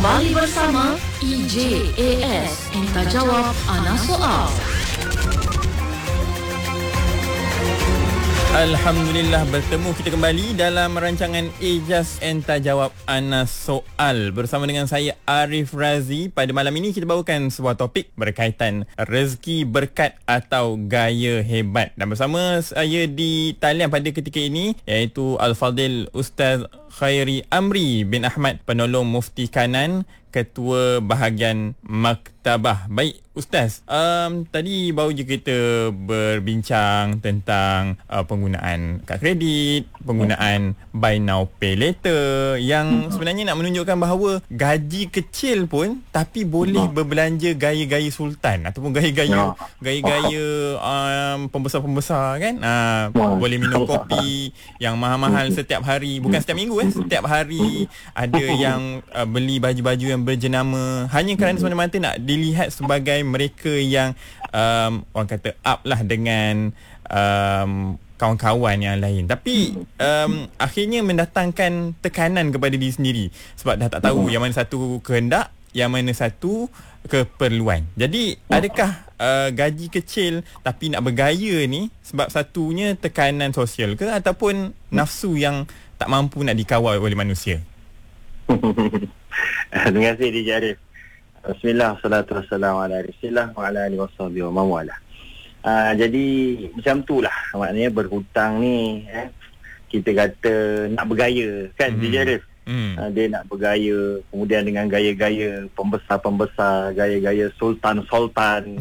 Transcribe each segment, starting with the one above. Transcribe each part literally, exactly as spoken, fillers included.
Kembali bersama E J A S Entah Jawab Ana Soal. Alhamdulillah, bertemu kita kembali dalam rancangan Ijaz Entah Jawab Ana Soal bersama dengan saya Arif Razi. Pada malam ini kita bawakan sebuah topik berkaitan rezeki berkat atau gaya hebat. Dan bersama saya di talian pada ketika ini iaitu Al-Fadil Ustaz Khairi Amri bin Ahmad, penolong Mufti Kanan, Ketua Bahagian Maktabah. Baik Ustaz, um, tadi baru je kita berbincang tentang uh, penggunaan kad kredit, penggunaan buy now pay later, yang sebenarnya nak menunjukkan bahawa gaji kecil pun tapi boleh berbelanja gaya-gaya sultan ataupun gaya-gaya gaya-gaya um, pembesar-pembesar kan. Uh, boleh minum kopi yang mahal-mahal setiap hari, bukan setiap minggu eh, setiap hari. Ada yang uh, beli baju-baju yang berjenama hanya kerana semata-mata nak dilihat sebagai mereka yang um, orang kata up lah dengan um, kawan-kawan yang lain. Tapi um, akhirnya mendatangkan tekanan kepada diri sendiri sebab dah tak tahu yang mana satu kehendak, yang mana satu keperluan. Jadi adakah uh, gaji kecil tapi nak bergaya ni sebab satunya tekanan sosial ke ataupun nafsu yang tak mampu nak dikawal oleh manusia? Terima kasih D J Arif. Bismillah, salatu wassalamu ala rasulillah wa ala alihi washabihi wa mawala. Uh, jadi macam tu lah maknanya berhutang ni eh, kita kata nak bergaya kan, mm-hmm. D J Arif. Mm. Uh, dia nak bergaya, kemudian dengan gaya-gaya pembesar-pembesar, gaya-gaya sultan-sultan.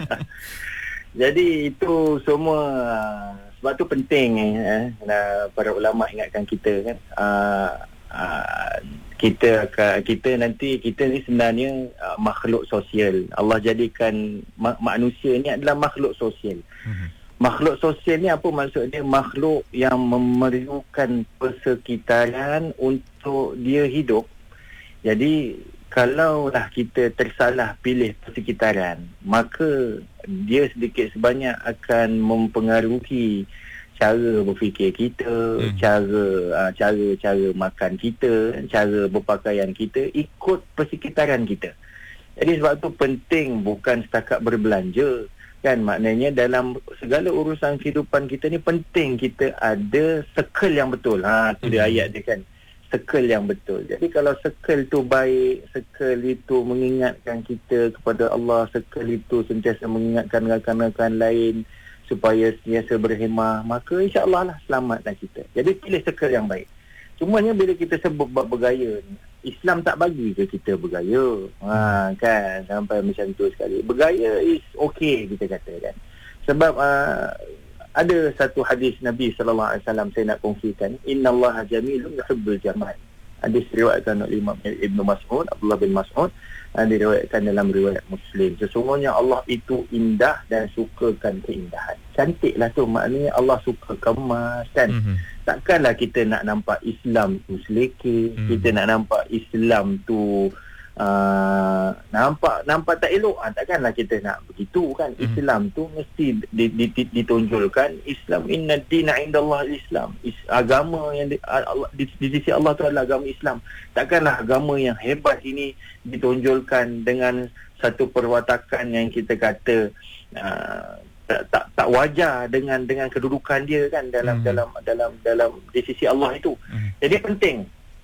Jadi itu semua uh, sebab tu penting eh, uh, para ulama ingatkan kita kan, uh, uh, kita kita nanti kita ni sebenarnya uh, makhluk sosial. Allah jadikan ma- manusia ni adalah makhluk sosial. Mm-hmm. Makhluk sosial ni apa maksud dia? Makhluk yang memerlukan persekitaran untuk dia hidup. Jadi kalaulah kita tersalah pilih persekitaran, maka dia sedikit sebanyak akan mempengaruhi cara berfikir kita, hmm. cara uh, cara cara makan kita, cara berpakaian kita ikut persekitaran kita. Jadi sebab tu penting bukan setakat berbelanja kan, maknanya dalam segala urusan kehidupan kita ni penting kita ada circle yang betul. Ha tu dia hmm. ayat dia kan, circle yang betul. Jadi kalau circle tu baik, circle itu mengingatkan kita kepada Allah, circle itu sentiasa mengingatkan rakan-rakan lain supaya sentiasa berhemah, maka insya-Allah lah selamatlah kita. Jadi pilih circle yang baik. Cumanya bila kita sebut bab bergaya ni, Islam tak bagi ke kita bergaya. Ha kan, sampai macam tu sekali. Bergaya is okay kita kata kan. Sebab uh, ada satu hadis Nabi sallallahu alaihi wasallam saya nak kongsikan, innallaha jamilun yuhibbul jamal. Hadis diriwayatkan oleh Imam Ibn Mas'ud, Abdullah bin Mas'ud, dan diriwayatkan dalam riwayat Muslim. Sesungguhnya Allah itu indah dan sukakan keindahan. Cantiklah tu, maknanya Allah suka kemas kan. Mm-hmm. Takkanlah kita nak nampak Islam tu selekeh, mm-hmm. kita nak nampak Islam tu uh, nampak nampak tak elok. Ha, takkanlah kita nak begitu kan. Mm-hmm. Islam tu mesti di, di, di, ditonjolkan. Islam, inna dina indallah Islam. Is, agama yang di, Allah, di, di sisi Allah tu adalah agama Islam. Takkanlah agama yang hebat ini ditonjolkan dengan satu perwatakan yang kita kata uh, tak, tak tak wajar dengan dengan kedudukan dia kan dalam hmm. dalam dalam dalam di sisi Allah itu. Hmm. Jadi penting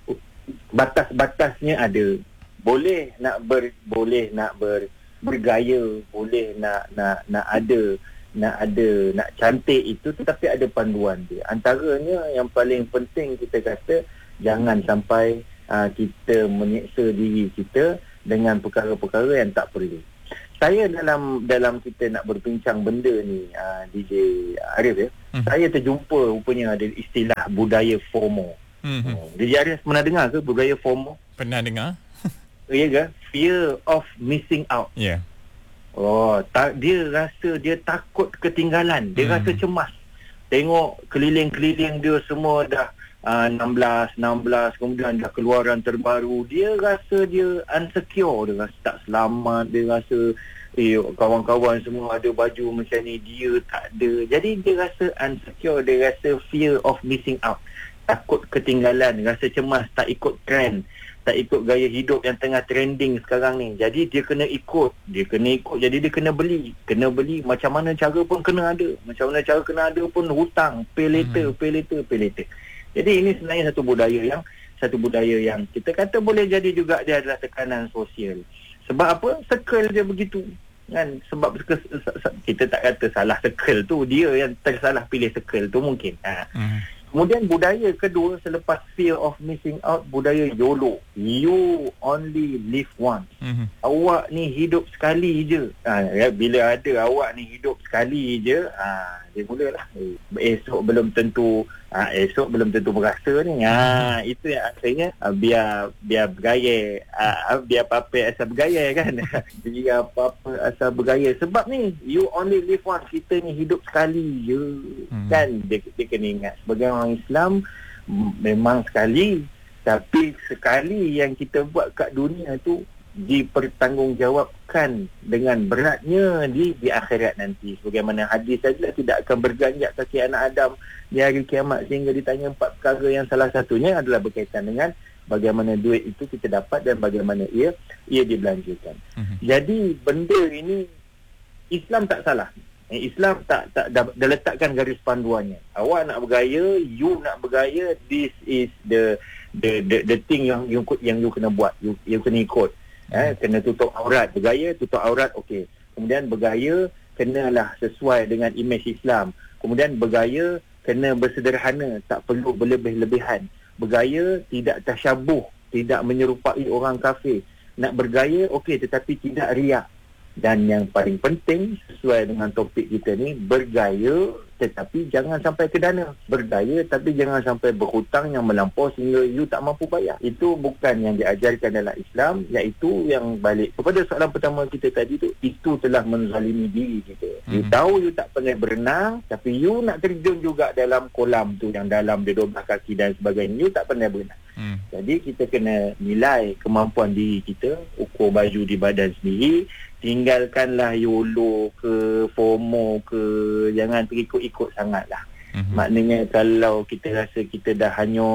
batas-batasnya ada. Boleh nak ber boleh nak ber, bergaya, boleh nak nak nak ada nak ada nak cantik itu, tetapi ada panduan dia. Antaranya yang paling penting kita kata jangan sampai uh, kita menyeksa diri kita dengan perkara-perkara yang tak perlu. Saya dalam dalam kita nak berbincang benda ni uh, D J Arif ya, hmm. saya terjumpa rupanya ada istilah budaya FOMO. Hmm. Uh, D J Arif pernah dengar ke budaya FOMO? Pernah dengar. Ya ke? Fear of missing out. Ya. Yeah. Oh, tak, dia rasa dia takut ketinggalan. Dia hmm. rasa cemas. Tengok keliling-keliling dia semua dah uh, enam belas, enam belas, kemudian dah keluaran terbaru. Dia rasa dia insecure, dia rasa tak selamat, dia rasa eh, kawan-kawan semua ada baju macam ni, dia tak ada. Jadi dia rasa insecure, dia rasa fear of missing out. Takut ketinggalan, rasa cemas tak ikut trend. tak ikut gaya hidup yang tengah trending sekarang ni. Jadi dia kena ikut, dia kena ikut. Jadi dia kena beli, kena beli macam mana cara pun kena ada. Macam mana cara kena ada pun hutang, pay later, hmm. pay later, pay later. Jadi ini sebenarnya satu budaya yang satu budaya yang kita kata boleh jadi juga dia adalah tekanan sosial. Sebab apa? Circle dia begitu. Kan? Sebab kita tak kata salah circle tu, dia yang tersalah pilih circle tu mungkin. Ha. Hmm. Kemudian budaya kedua selepas fear of missing out, budaya YOLO. You only live once. Mm-hmm. Awak ni hidup sekali je. Ha, ya, bila ada awak ni hidup sekali je, ha, dia mulalah. Eh, esok belum tentu, ha, esok belum tentu berasa ni. Ha, itu yang akhirnya ha, biar biar bergaya, ha, biar apa-apa asal bergaya kan. Biar apa-apa asal bergaya. Sebab ni, you only live once. Kita ni hidup sekali je. Mm-hmm. Kan, dia, dia kena ingat. Sebagai orang Islam memang sekali, tapi sekali yang kita buat kat dunia tu dipertanggungjawabkan dengan beratnya di di akhirat nanti. Sebagaimana hadis saja, tidak akan berganjak kaki anak Adam di hari kiamat sehingga ditanya empat perkara yang salah satunya adalah berkaitan dengan bagaimana duit itu kita dapat dan bagaimana ia ia dibelanjakan. Uh-huh. Jadi benda ini Islam tak salah. Islam tak tak dah, dah letakkan garis panduannya. Awak nak bergaya, you nak bergaya, this is the the the, the thing yang you yang you kena buat, you, you kena ikut. Hmm. Eh, kena tutup aurat, bergaya tutup aurat, okey. Kemudian bergaya kenalah sesuai dengan imej Islam. Kemudian bergaya kena bersederhana, tak perlu berlebih-lebihan. Bergaya tidak tasyabuh, tidak menyerupai orang kafir. Nak bergaya okey, tetapi tidak riak. Dan yang paling penting sesuai dengan topik kita ni, bergaya tetapi jangan sampai ke dana. Bergaya tapi jangan sampai berhutang yang melampau sehingga you tak mampu bayar. Itu bukan yang diajarkan dalam Islam, iaitu yang balik kepada soalan pertama kita tadi tu, itu telah menzalimi diri kita. You hmm. tahu you tak pandai berenang, tapi you nak terjun juga dalam kolam tu yang dalam dia dua belas kaki dan sebagainya, you tak pandai berenang. Hmm. Jadi kita kena nilai kemampuan diri kita, ukur baju di badan sendiri. Tinggalkanlah YOLO ke, FOMO ke, jangan terikut-ikut sangatlah. Mm-hmm. Maknanya kalau kita rasa kita dah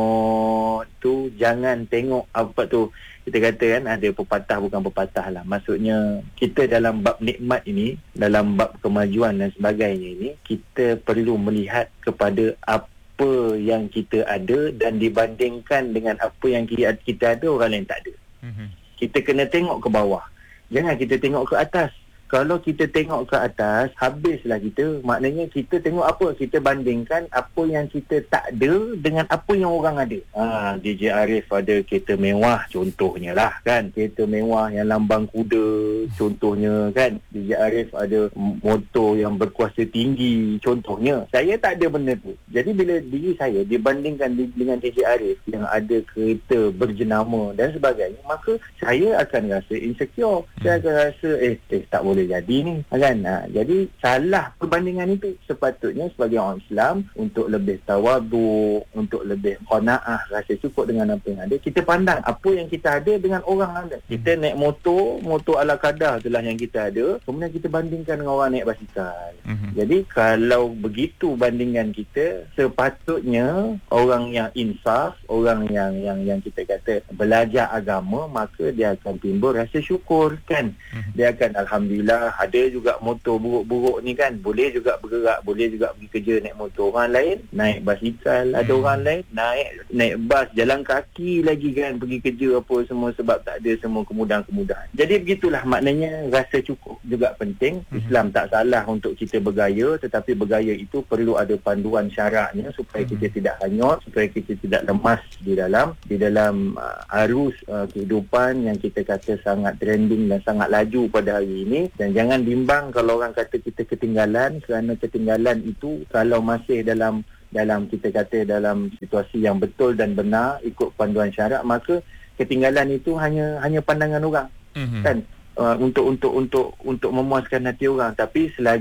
hanyut tu, jangan tengok apa tu. Kita kata kan ada pepatah bukan pepatah lah. Maksudnya kita dalam bab nikmat ini, dalam bab kemajuan dan sebagainya ini, kita perlu melihat kepada apa yang kita ada dan dibandingkan dengan apa yang kita ada, orang lain tak ada. Mm-hmm. Kita kena tengok ke bawah. Jangan kita tengok ke atas. Kalau kita tengok ke atas, habislah kita. Maknanya kita tengok apa? Kita bandingkan apa yang kita tak ada dengan apa yang orang ada. Ha, D J Arif ada kereta mewah contohnya lah kan. Kereta mewah yang lambang kuda contohnya kan. D J Arif ada motor yang berkuasa tinggi contohnya. Saya tak ada benda tu. Jadi bila diri saya dibandingkan dengan D J Arif yang ada kereta berjenama dan sebagainya, maka saya akan rasa insecure. Saya akan rasa eh, eh tak boleh jadi ni kan. Ha, jadi salah perbandingan itu. Sepatutnya sebagai orang Islam untuk lebih tawaduk, untuk lebih qanaah, rasa cukup dengan apa yang ada, kita pandang apa yang kita ada dengan orang ada. Kita naik motor, motor ala kadar itulah yang kita ada, kemudian kita bandingkan dengan orang naik basikal. Mm-hmm. Jadi kalau begitu bandingan kita, sepatutnya orang yang insaf, orang yang yang yang kita kata belajar agama, maka dia akan timbul rasa syukur kan. Mm-hmm. Dia akan alhamdulillah, ada juga motor buruk-buruk ni kan, boleh juga bergerak, boleh juga pergi kerja naik motor. Orang lain naik basikal, hmm. ada orang lain naik naik bas, jalan kaki lagi kan, pergi kerja apa semua, sebab tak ada semua kemudahan-kemudahan. Jadi begitulah, maknanya rasa cukup juga penting. hmm. Islam tak salah untuk kita bergaya, tetapi bergaya itu perlu ada panduan syaraknya supaya hmm. kita tidak hanyut, supaya kita tidak lemas di dalam di dalam uh, arus uh, kehidupan yang kita kata sangat trending dan sangat laju pada hari ini. Dan jangan bimbang kalau orang kata kita ketinggalan, kerana ketinggalan itu kalau masih dalam dalam kita kata dalam situasi yang betul dan benar ikut panduan syarak, maka ketinggalan itu hanya hanya pandangan orang. Mm-hmm. Kan uh, untuk untuk untuk untuk memuaskan hati orang. Tapi selagi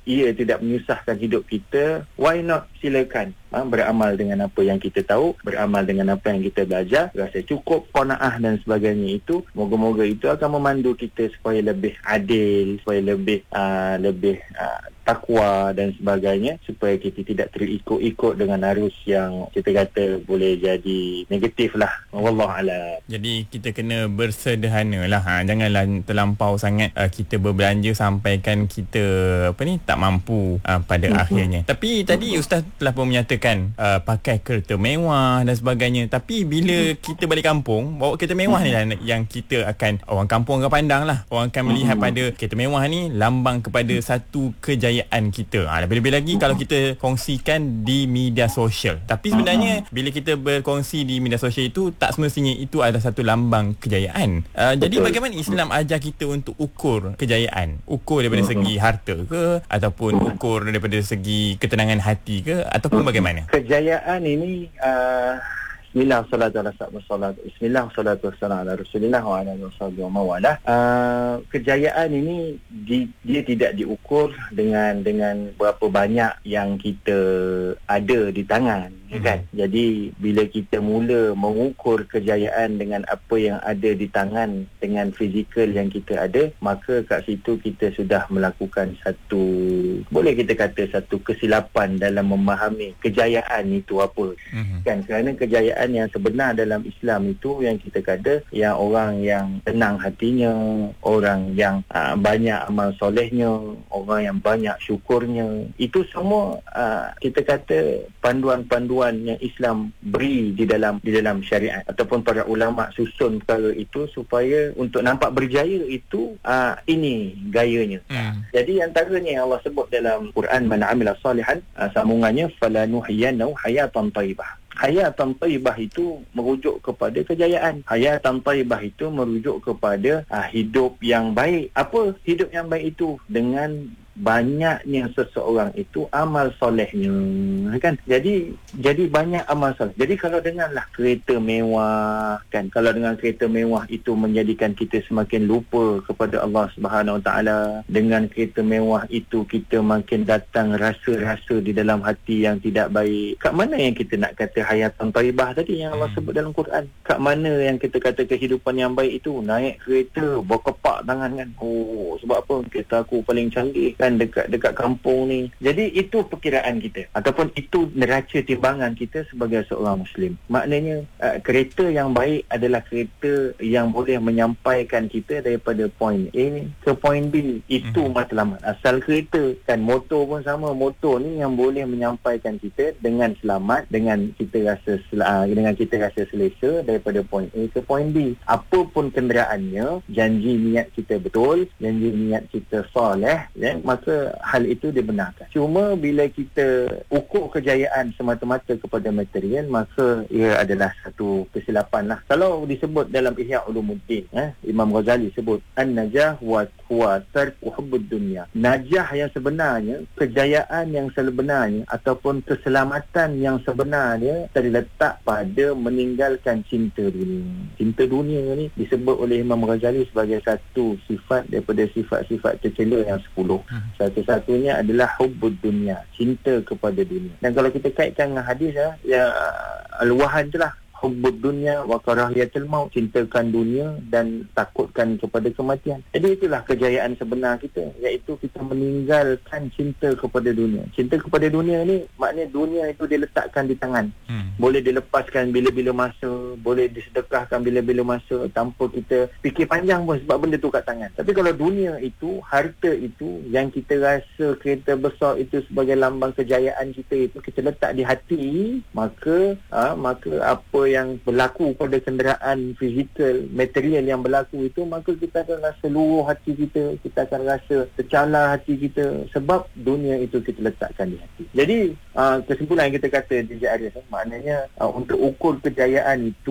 ia tidak menyusahkan hidup kita, why not, silakan ha, beramal dengan apa yang kita tahu, beramal dengan apa yang kita belajar, rasa cukup, qanaah dan sebagainya. Itu moga-moga itu akan memandu kita supaya lebih adil, supaya lebih uh, lebih uh, takwa dan sebagainya, supaya kita tidak terikut-ikut dengan arus yang kita kata boleh jadi negatif lah. Wallahualam. Jadi kita kena bersederhana lah, ha. Janganlah terlampau sangat uh, kita berbelanja sampaikan kita apa ni tak mampu uh, pada uh-huh. akhirnya. Tapi tadi Ustaz telah pun menyatakan uh, pakai kereta mewah dan sebagainya. Tapi bila kita balik kampung, bawa kereta mewah ni lah yang kita akan, orang kampung akan pandang lah. Orang akan melihat pada kereta mewah ni lambang kepada satu kejayaan kita. Ha, lebih-lebih lagi kalau kita kongsikan di media sosial. Tapi sebenarnya bila kita berkongsi di media sosial itu, tak semestinya itu adalah satu lambang kejayaan. Uh, jadi bagaimana Islam ajar kita untuk ukur kejayaan? Ukur daripada segi harta ke, ataupun ukur daripada segi ketenangan hati ke, ataupun bagaimana? Kejayaan ini uh, Bismillah, salatu ala salam, Bismillah, salatu wassalam ala Rasulillah wa ala wassabi wa mawalah. Uh, kejayaan ini di, dia tidak diukur dengan dengan berapa banyak yang kita ada di tangan, hmm. kan? Jadi bila kita mula mengukur kejayaan dengan apa yang ada di tangan, dengan fizikal yang kita ada, maka kat situ kita sudah melakukan satu, boleh kita kata satu kesilapan dalam memahami kejayaan itu apa, hmm. kan? Kerana kejayaan yang sebenar dalam Islam itu yang kita kata yang orang yang tenang hatinya, orang yang uh, banyak amal solehnya, orang yang banyak syukurnya. Itu semua uh, kita kata panduan-panduan yang Islam beri di dalam di dalam syariat, ataupun para ulama susun perkara itu supaya untuk nampak berjaya itu uh, ini gayanya. Hmm. Jadi antaranya yang Allah sebut dalam Quran, man amila salihan, uh, sambungannya falanuhyiyannahu hayatan thayyibah. Hayatan thayyibah itu merujuk kepada kejayaan. Hayatan thayyibah itu merujuk kepada ah, hidup yang baik. Apa hidup yang baik itu? Dengan banyaknya seseorang itu amal solehnya, kan? Jadi jadi banyak amal soleh. Jadi kalau denganlah kereta mewah, kan, kalau dengan kereta mewah itu menjadikan kita semakin lupa kepada Allah Subhanahu Wa Taala, dengan kereta mewah itu kita makin datang rasa-rasa di dalam hati yang tidak baik. Kat mana yang kita nak kata hayatan thayyibah tadi yang Allah sebut dalam Quran? Kat mana yang kita kata kehidupan yang baik itu? Naik kereta berkepak tangan, kan? Oh, sebab apa? Kereta aku paling canggih, kan, dekat dekat kampung ni. Jadi itu perkiraan kita, ataupun itu neraca timbangan kita sebagai seorang Muslim. Maknanya uh, kereta yang baik adalah kereta yang boleh menyampaikan kita daripada point A ke point B. Itu hmm. matlamat asal kereta, kan. Motor pun sama. Motor ni yang boleh menyampaikan kita dengan selamat, dengan kita rasa sel- dengan kita rasa selesa daripada point A ke point B. Apapun kenderaannya, janji niat kita betul, janji niat kita soleh, ya, maka hal itu dibenarkan. Cuma bila kita ukur kejayaan semata-mata kepada material, maka ia adalah satu kesilapan lah. Kalau disebut dalam Ihya Ulumuddin, eh, Imam Ghazali sebut an-najah wa huwa tarku hubbud dunya. Najah yang sebenarnya, kejayaan yang sebenarnya, ataupun keselamatan yang sebenarnya terletak pada meninggalkan cinta dunia. Cinta dunia ni disebut oleh Imam Ghazali sebagai satu sifat daripada sifat-sifat tercela yang sepuluh. Hmm. Satu-satunya adalah hubbud dunia, cinta kepada dunia. Dan kalau kita kaitkan dengan hadis ya, ya al-wahan tu lah, hubbud dunya wa karahiyatul maut, cintakan dunia dan takutkan kepada kematian. Jadi itulah kejayaan sebenar kita, iaitu kita meninggalkan cinta kepada dunia. Cinta kepada dunia ni maknanya dunia itu diletakkan di tangan. Hmm. Boleh dilepaskan bila-bila masa, boleh disedekahkan bila-bila masa tanpa kita fikir panjang pun, sebab benda tu kat tangan. Tapi kalau dunia itu, harta itu yang kita rasa kereta besar itu sebagai lambang kejayaan kita itu kita letak di hati, maka ha, maka apa yang berlaku pada kenderaan fizikal, material yang berlaku itu, maka kita akan rasa luruh hati kita, kita akan rasa tercalar hati kita, sebab dunia itu kita letakkan di hati. Jadi uh, kesimpulan yang kita kata D J Arif, maknanya uh, untuk ukur kejayaan itu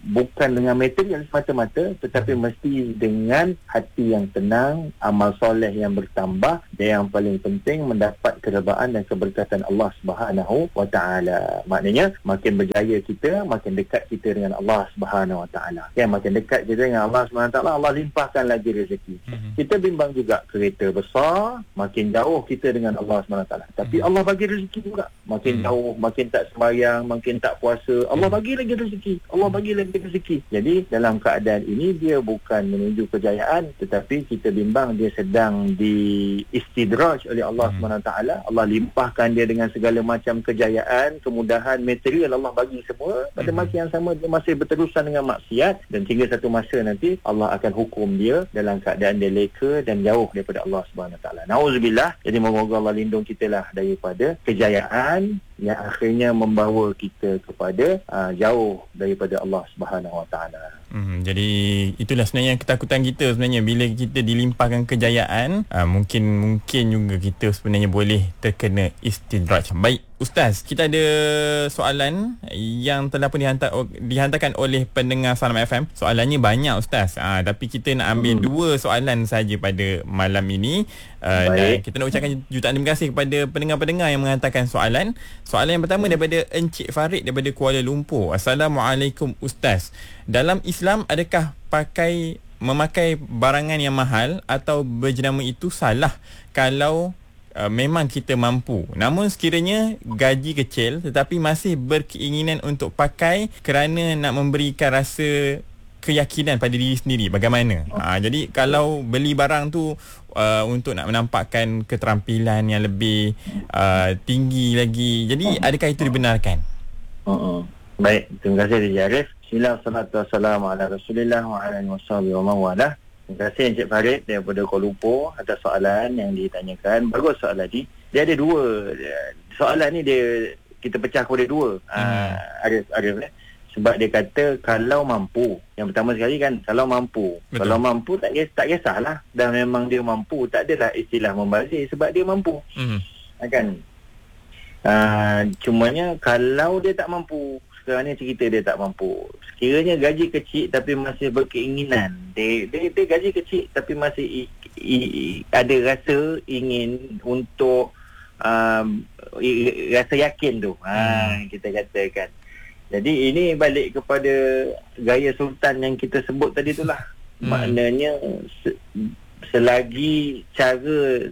bukan dengan material semata-mata, tetapi mesti dengan hati yang tenang, amal soleh yang bertambah, dan yang paling penting mendapat keredaan dan keberkatan Allah Subhanahu wa taala. Maknanya makin berjaya kita, makin dekat kita dengan Allah Subhanahu wa taala. Ya, makin dekat kita dengan Allah Subhanahu wa taala, Allah limpahkan lagi rezeki. Mm-hmm. Kita bimbang juga kereta besar, makin jauh kita dengan Allah Subhanahu wa taala. Tapi mm-hmm. Allah bagi rezeki juga. Makin mm-hmm. jauh, makin tak sembahyang, makin tak puasa, Allah mm-hmm. bagi lagi rezeki. Allah bagi lagi rezeki. Jadi dalam keadaan ini dia bukan menuju kejayaan, tetapi kita bimbang dia sedang di istidraj oleh Allah mm-hmm. subhanahu wa taala. Allah limpahkan dia dengan segala macam kejayaan, kemudahan material Allah bagi semua. Pada mm-hmm. masa yang sama dia masih berterusan dengan maksiat, dan hingga satu masa nanti Allah akan hukum dia dalam keadaan dia leka dan jauh daripada Allah Subhanahu wa taala. Nauzubillah. Jadi moga Allah lindung kita lah daripada kejayaan yang akhirnya membawa kita kepada uh, jauh daripada Allah Subhanahu wa taala. Hmm, jadi itulah sebenarnya ketakutan kita sebenarnya bila kita dilimpahkan kejayaan, uh, mungkin mungkin juga kita sebenarnya boleh terkena istidraj. Baik Ustaz, kita ada soalan yang telah pun dihantar, dihantarkan oleh pendengar Salam F M. Soalannya banyak Ustaz, uh, tapi kita nak ambil hmm. dua soalan saja pada malam ini. Uh, dan kita nak ucapkan jutaan terima kasih kepada pendengar-pendengar yang menghantarkan soalan. Soalan yang pertama daripada Encik Farid daripada Kuala Lumpur. Assalamualaikum Ustaz. Dalam Islam adakah pakai memakai barangan yang mahal atau berjenama itu salah kalau uh, memang kita mampu, namun sekiranya gaji kecil tetapi masih berkeinginan untuk pakai kerana nak memberikan rasa keyakinan pada diri sendiri, bagaimana? Ha, jadi kalau beli barang tu uh, untuk nak menampakkan keterampilan yang lebih uh, tinggi lagi, jadi adakah itu dibenarkan? Uh-uh. Baik, terima kasih Encik Arif. Bismillah, salatu wassalamu ala Rasulillah wa ala alihi washabihi wa man walah. Terima kasih Encik Farid daripada Kuala Lumpur atas soalan yang ditanyakan. Bagus soalan ni. Dia ada dua. Soalan ni dia kita pecah kepada dua. Hmm. Uh, Arif, Arif eh. Sebab dia kata kalau mampu. Yang pertama sekali kan, kalau mampu. Betul. Kalau mampu tak, tak kisahlah. Dan memang dia mampu, tak adalah istilah membazir sebab dia mampu. Hmm. Kan? Uh, cumanya kalau dia tak mampu, sekarang ni cerita dia tak mampu. Sekiranya gaji kecil tapi masih berkeinginan. Dia, dia, dia gaji kecil tapi masih i, i, i, ada rasa ingin untuk um, i, rasa yakin tu. Ha, hmm. Kita katakan. Jadi ini balik kepada gaya sultan yang kita sebut tadi itulah. Hmm. Maknanya se, selagi cara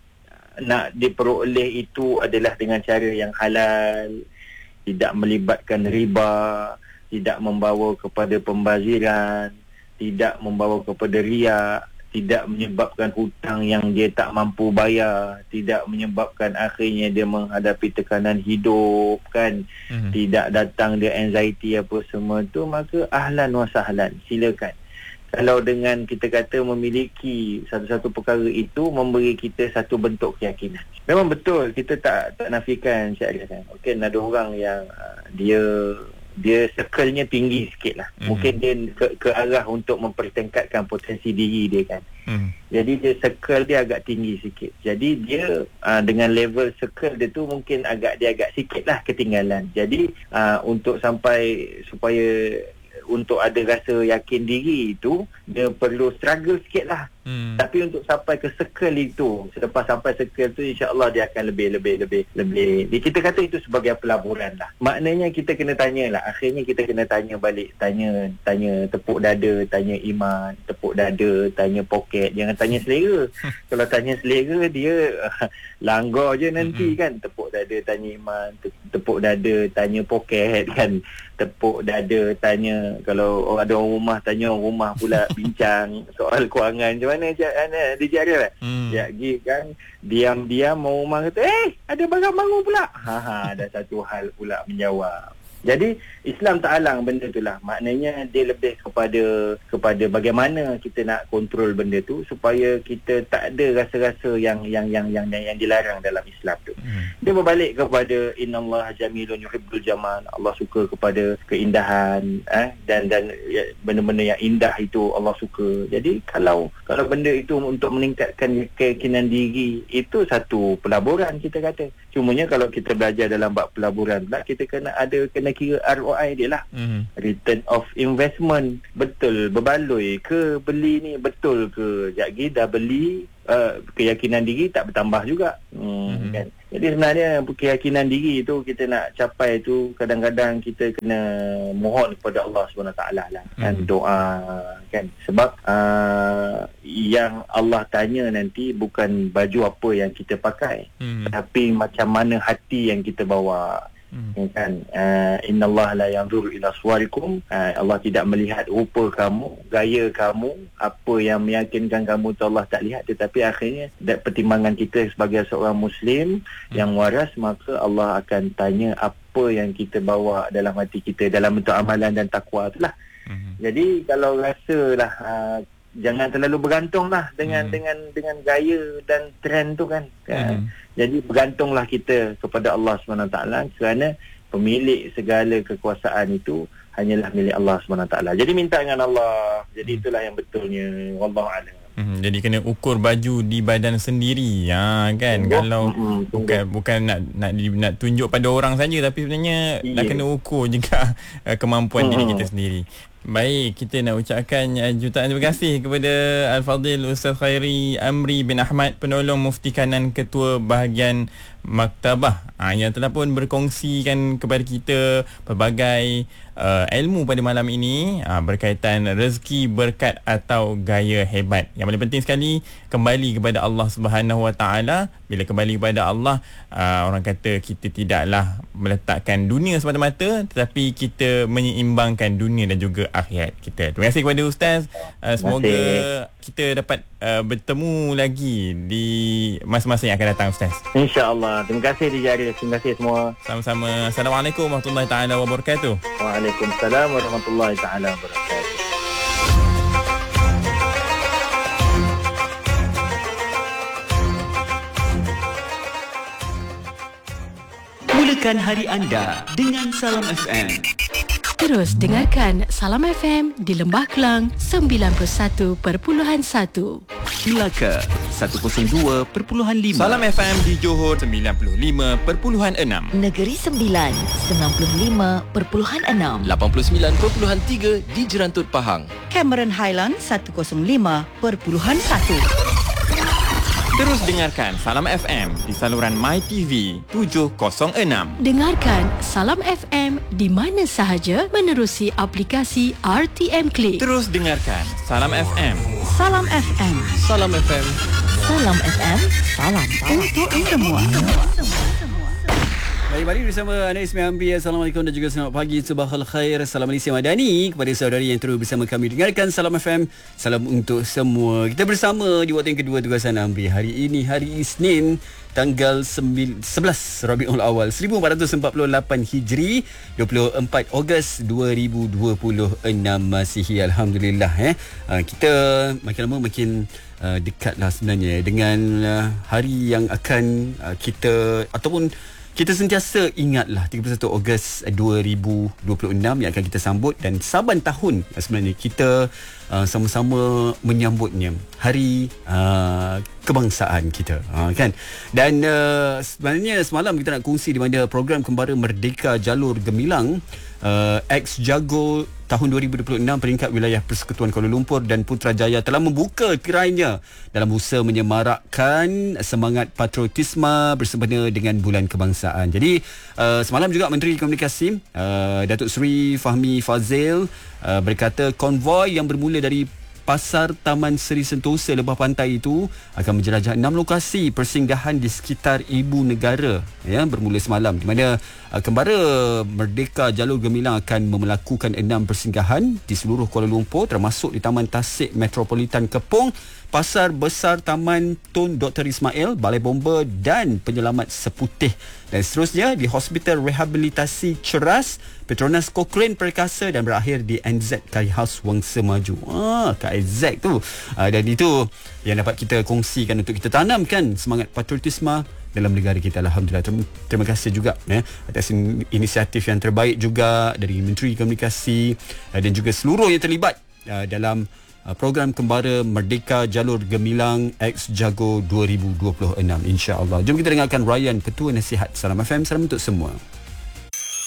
nak diperoleh itu adalah dengan cara yang halal, tidak melibatkan riba, tidak membawa kepada pembaziran, tidak membawa kepada riak, tidak menyebabkan hutang yang dia tak mampu bayar, tidak menyebabkan akhirnya dia menghadapi tekanan hidup kan, mm-hmm. tidak datang dia anxiety apa semua tu, maka ahlan wa sahlan, silakan. Kalau dengan kita kata memiliki satu-satu perkara itu memberi kita satu bentuk keyakinan. Memang betul, kita tak tak nafikan Syed kan. Mungkin ada orang yang uh, dia dia circle-nya tinggi sikit lah. Mm-hmm. Mungkin dia ke, ke arah untuk mempertingkatkan potensi diri dia kan. Mm. Jadi dia circle dia agak tinggi sikit. Jadi dia uh, dengan level circle dia tu mungkin agak dia agak sikit lah ketinggalan. Jadi uh, untuk sampai supaya untuk ada rasa yakin diri itu, dia perlu struggle sikit lah. Hmm. Tapi untuk sampai ke circle itu, selepas sampai circle tu, insya-Allah dia akan lebih lebih lebih lebih. Kita kata itu sebagai pelaburan lah. Maknanya kita kena tanya lah. Akhirnya kita kena tanya balik, tanya tanya tepuk dada, tanya iman, tepuk dada, tanya poket, jangan tanya selera. Kalau tanya selera dia uh, langgar je nanti hmm. kan. Tepuk dada, tanya iman, tepuk dada, tanya poket kan. Tepuk dada, tanya kalau ada orang rumah, tanya orang rumah pula bincang soal kewangan macam mana dia jaga lah. Hmm. Ya, pergi kan diam-diam orang rumah kata, "Eh, ada barang baru pula." Ha ha, ada satu hal pula menjawab. Jadi Islam tak halang benda itulah. Maknanya dia lebih kepada kepada bagaimana kita nak kontrol benda tu supaya kita tak ada rasa-rasa yang yang yang yang yang, yang dilarang dalam Islam tu. Hmm. Dia berbalik kepada innallaha jamilun yuhibbul jamal. Allah suka kepada keindahan eh dan dan ya, benda-benda yang indah itu Allah suka. Jadi kalau kalau benda itu untuk meningkatkan keyakinan diri, itu satu pelaburan kita kata. Cumanya kalau kita belajar dalam bab pelaburan pula, kita kena ada kena kira R O I dia lah. Mm-hmm. Return of investment. Betul berbaloi ke beli ni, betul ke jap lagi dah beli, uh, keyakinan diri tak bertambah juga. Hmm, mm-hmm. kan. Jadi sebenarnya keyakinan diri tu kita nak capai tu, kadang-kadang kita kena mohon kepada Allah subhanahu wa taala lah, kan, mm-hmm. doa kan, sebab uh, yang Allah tanya nanti bukan baju apa yang kita pakai, mm-hmm. tapi macam mana hati yang kita bawa. Hmm. kan uh, innallaha la yanzuru ila suwarikum, uh, Allah tidak melihat rupa kamu, gaya kamu, apa yang meyakinkan kamu tu Allah tak lihat, tetapi akhirnya pertimbangan kita sebagai seorang muslim hmm. yang waras, maka Allah akan tanya apa yang kita bawa dalam hati kita dalam bentuk amalan dan takwa itulah. Hmm. Jadi kalau rasalah uh, jangan terlalu bergantunglah dengan hmm. dengan dengan gaya dan trend tu kan. Hmm. Jadi bergantunglah kita kepada Allah subhanahu wa taala, kerana pemilik segala kekuasaan itu hanyalah milik Allah subhanahu wa taala. Jadi minta dengan Allah. Jadi hmm. itulah yang betulnya, wallahu a'lam. Hmm, jadi kena ukur baju di badan sendiri, ha, kan. Tunggu. Kalau hmm, bukan bukan nak nak nak tunjuk pada orang saja, tapi sebenarnya yeah. nak kena ukur juga uh, kemampuan hmm. diri kita sendiri. Baik, kita nak ucapkan uh, jutaan terima kasih kepada Al-Fadhil Ustaz Khairi Amri bin Ahmad, penolong Mufti Kanan Ketua Bahagian Maktabah, ha, yang telah pun berkongsikan kepada kita pelbagai uh, ilmu pada malam ini, ha, berkaitan rezeki, berkat atau gaya hebat. Yang paling penting sekali, kembali kepada Allah Subhanahu Wa Taala. Bila kembali kepada Allah, uh, orang kata kita tidaklah meletakkan dunia semata-mata, tetapi kita menyeimbangkan dunia dan juga akhirat kita. Terima kasih kepada Ustaz. Uh, semoga kita dapat uh, bertemu lagi di masa-masa yang akan datang, Ustaz. InsyaAllah. Terima kasih Dijari. Terima kasih semua. Sama-sama. Assalamualaikum warahmatullahi taala wabarakatuh. Waalaikumsalam warahmatullahi taala wabarakatuh. Mulakan hari anda dengan Salam F M. Terus dengarkan Salam F M di Lembah Kelang sembilan puluh satu perpuluhan satu. Melaka seratus dua perpuluhan lima. Salam F M di Johor sembilan puluh lima perpuluhan enam. Negeri Sembilan sembilan puluh lima perpuluhan enam. lapan puluh sembilan perpuluhan tiga di Jerantut Pahang. Cameron Highland seratus lima perpuluhan satu. Terus dengarkan Salam F M di saluran MyTV tujuh kosong enam. Dengarkan Salam F M di mana sahaja menerusi aplikasi R T M Click. Terus dengarkan Salam F M. Salam F M. Salam F M. Salam F M. Salam untuk semua. Baik, balik bersama Anda Ismail Amri. Assalamualaikum dan juga selamat pagi. Subahal khair. Salam Malaysia Madani kepada saudari yang terus bersama kami dengarkan Salam F M. Salam untuk semua. Kita bersama di waktu yang kedua tugasan Amri. Hari ini hari Isnin, tanggal sebelas Rabiul Awal seribu empat ratus empat puluh lapan Hijri, dua puluh empat Ogos dua ribu dua puluh enam Masihi. Alhamdulillah, eh. Kita makin lama makin Uh, dekatlah sebenarnya dengan uh, hari yang akan uh, kita ataupun kita sentiasa ingatlah tiga puluh satu Ogos dua ribu dua puluh enam yang akan kita sambut, dan saban tahun uh, sebenarnya kita uh, sama-sama menyambutnya, hari uh, kebangsaan kita, uh, kan. Dan uh, sebenarnya semalam kita nak kongsi di mana program Kembara Merdeka Jalur Gemilang, uh, ex-Jago tahun dua ribu dua puluh enam peringkat wilayah Persekutuan Kuala Lumpur dan Putrajaya telah membuka tirainya dalam usaha menyemarakkan semangat patriotisme bersempena dengan Bulan Kebangsaan. Jadi uh, semalam juga Menteri Komunikasi uh, Datuk Seri Fahmi Fazil uh, berkata konvoi yang bermula dari Pasar Taman Seri Sentosa Lebah Pantai itu akan menjelajah enam lokasi persinggahan di sekitar ibu negara, ya, bermula semalam, di mana uh, Kembara Merdeka Jalur Gemilang akan melakukan enam persinggahan di seluruh Kuala Lumpur, termasuk di Taman Tasik Metropolitan Kepong, Pasar Besar Taman Tun Doktor Ismail, Balai Bomba dan Penyelamat Seputih, dan seterusnya di Hospital Rehabilitasi Ceras, Petronas Cochrane Perkasa, dan berakhir di N Z Kari House Wangsa Maju. Ah, K Z tu. Ah, dan itu yang dapat kita kongsikan untuk kita tanamkan semangat patriotisme dalam negara kita. Alhamdulillah. Terima kasih juga, ya, atas inisiatif yang terbaik juga dari Menteri Komunikasi dan juga seluruh yang terlibat dalam uh, program Kembara Merdeka Jalur Gemilang X Jago dua ribu dua puluh enam, insya-Allah. Jom kita dengarkan Ryan, Ketua Nasihat Salam F M. Salam untuk semua.